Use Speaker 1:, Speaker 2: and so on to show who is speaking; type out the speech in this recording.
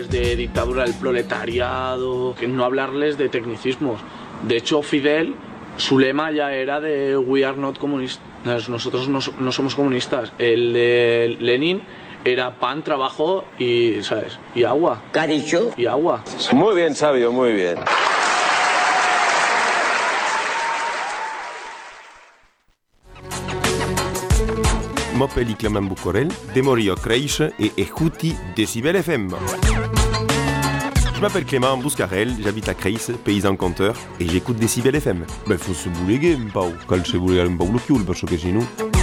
Speaker 1: hablarles de dictadura del proletariado, no hablarles de tecnicismos. De hecho, Fidel, su lema ya era de "We are not communists", nosotros no somos comunistas. El de Lenin era pan, trabajo y, ¿sabes? Y agua.
Speaker 2: ¿Qué ha dicho?
Speaker 1: Y agua.
Speaker 3: Muy bien, Sabio, muy bien.
Speaker 4: M'appelle Clément Boucorel, Demorio Creiche et écouti Décibel FM. Je m'appelle Clément Bouscarel, j'habite à Creis, paysan conteur, et j'écoute Décibel FM. Ben, faut se bouléguer, un pau. Calcez-vous un pau le cul, parce que sinon...